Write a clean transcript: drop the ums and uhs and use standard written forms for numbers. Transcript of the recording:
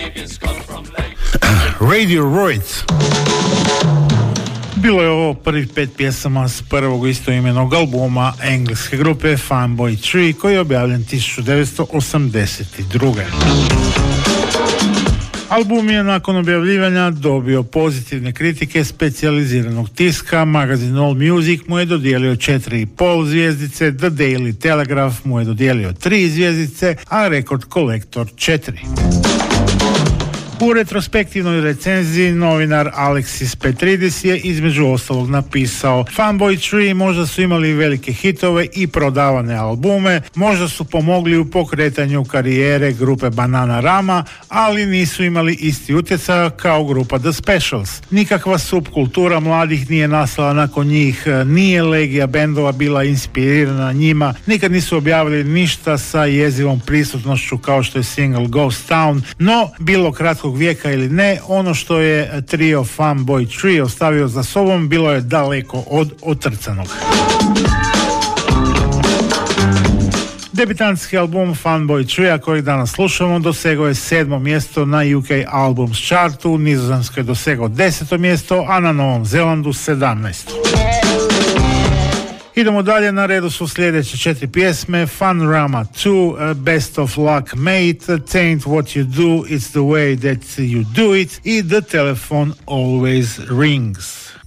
Radiohead. Bilo je ovo prvih 5 pjesama s prvog istoimenog albuma engleske grupe Funboy Tree koji je objavljen 1982. Album je nakon objavljivanja dobio pozitivne kritike specijaliziranog tiska, magazin All Music mu je dodijelio 4,5 zvjezdice, The Daily Telegraph mu je dodijelio 3 zvjezdice, a Record Collector 4. U retrospektivnoj recenziji novinar Alexis Petridis je između ostalog napisao: Funboy Tree možda su imali velike hitove i prodavane albume, možda su pomogli u pokretanju karijere grupe Bananarama, ali nisu imali isti utjecaj kao grupa The Specials. Nikakva subkultura mladih nije nastala nakon njih, nije legija bendova bila inspirirana njima, nikad nisu objavili ništa sa jezivom prisutnošću kao što je single Ghost Town, no bilo kratkog vijeka ili ne, ono što je trio Funboy Tree ostavio za sobom bilo je daleko od otrcanog. Debitantski album Funboy Tree, koji danas slušamo, dosegao je 7. mjesto na UK Albums Chartu, u Nizozemskoj dosegao 10. mjesto, a na Novom Zelandu 17. Idemo dalje, na redu su sljedeće 4 pjesme: Funrama 2, Best of Luck Mate, Taint What You Do, It's the Way That You Do It i The Telephone Always Rings.